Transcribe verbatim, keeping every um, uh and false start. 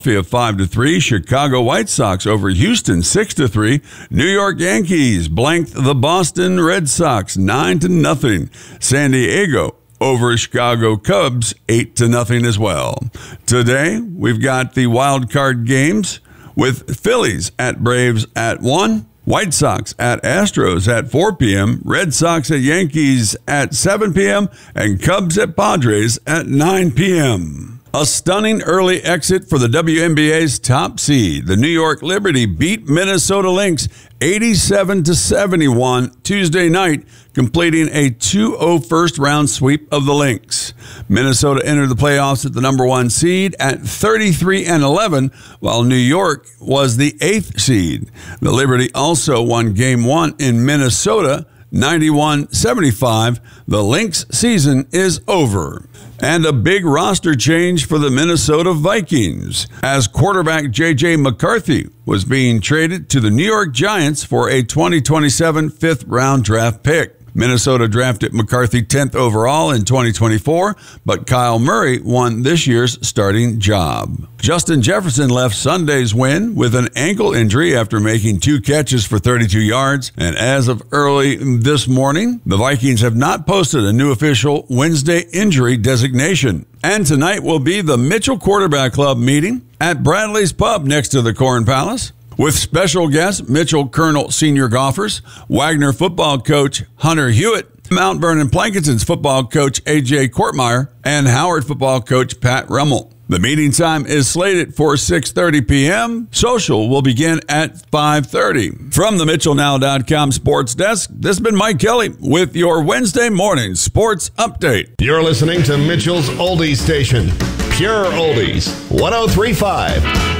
Philadelphia five to three, Chicago White Sox over Houston six to three, New York Yankees blanked the Boston Red Sox nine to nothing, San Diego over Chicago Cubs eight to nothing as well. Today, we've got the wild card games with Phillies at Braves at one, White Sox at Astros at four p.m., Red Sox at Yankees at seven p.m., and Cubs at Padres at nine p.m. A stunning early exit for the W N B A's top seed. The New York Liberty beat Minnesota Lynx eighty-seven to seventy-one Tuesday night, completing a two oh first round sweep of the Lynx. Minnesota entered the playoffs at the number one seed at thirty-three and eleven, while New York was the eighth seed. The Liberty also won game one in Minnesota, ninety-one seventy-five. The Lynx season is over. And a big roster change for the Minnesota Vikings, as quarterback J J McCarthy was being traded to the New York Giants for a twenty twenty-seven fifth round draft pick. Minnesota drafted McCarthy tenth overall in twenty twenty-four, but Kyle Murray won this year's starting job. Justin Jefferson left Sunday's win with an ankle injury after making two catches for thirty-two yards, and as of early this morning, the Vikings have not posted a new official Wednesday injury designation. And tonight will be the Mitchell Quarterback Club meeting at Bradley's Pub next to the Corn Palace, with special guests Mitchell Colonel senior golfers, Wagner football coach Hunter Hewitt, Mount Vernon Plankinton's football coach A J Kortmeyer, and Howard football coach Pat Rummel. The meeting time is slated for six thirty p.m. Social will begin at five thirty. From the Mitchell Now dot com sports desk, this has been Mike Kelly with your Wednesday morning sports update. You're listening to Mitchell's Oldies Station, Pure Oldies, one oh three point five.